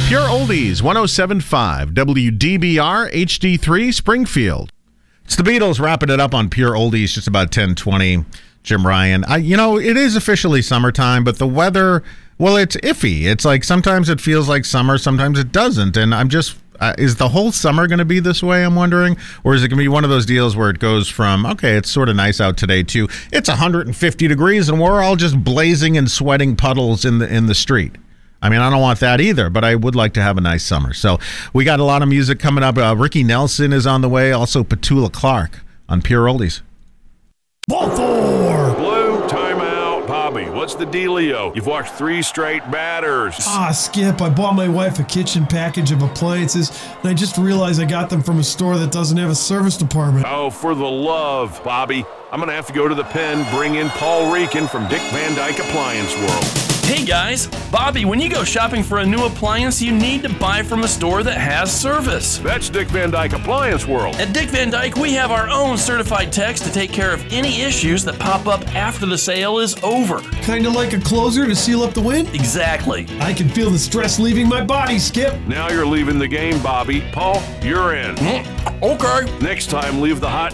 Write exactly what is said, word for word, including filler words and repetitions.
Pure Oldies, one oh seven point five, W D B R, H D three, Springfield. It's the Beatles wrapping it up on Pure Oldies, just about ten twenty. Jim Ryan. I, you know, it is officially summertime, but the weather, well, it's iffy. It's like sometimes it feels like summer, sometimes it doesn't. And I'm just, uh, is the whole summer going to be this way, I'm wondering? Or is it going to be one of those deals where it goes from, okay, it's sort of nice out today, to it's one hundred fifty degrees and we're all just blazing and sweating puddles in the in the street? I mean, I don't want that either, but I would like to have a nice summer. So we got a lot of music coming up. Uh, Ricky Nelson is on the way. Also, Petula Clark on Pure Oldies. Ball four. Blue, timeout. Bobby, what's the dealio? You've watched three straight batters. Ah, Skip, I bought my wife a kitchen package of appliances, and I just realized I got them from a store that doesn't have a service department. Oh, for the love, Bobby. I'm going to have to go to the pen, bring in Paul Reekin from Dick Van Dyke Appliance World. Hey guys, Bobby, when you go shopping for a new appliance, you need to buy from a store that has service. That's Dick Van Dyke Appliance World. At Dick Van Dyke, we have our own certified techs to take care of any issues that pop up after the sale is over. Kinda like a closer to seal up the win? Exactly. I can feel the stress leaving my body, Skip. Now you're leaving the game, Bobby. Paul, you're in. Mm, okay. Next time, leave the hot